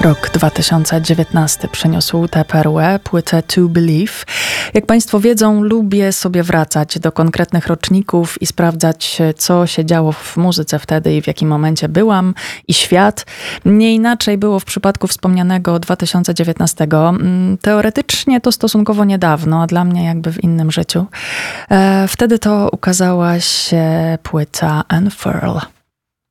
Rok 2019 przyniósł tę perłę, płytę To Believe. Jak Państwo wiedzą, lubię sobie wracać do konkretnych roczników i sprawdzać, co się działo w muzyce wtedy i w jakim momencie byłam i świat. Nie inaczej było w przypadku wspomnianego 2019. Teoretycznie to stosunkowo niedawno, a dla mnie jakby w innym życiu. Wtedy to ukazała się płyta Unfurl.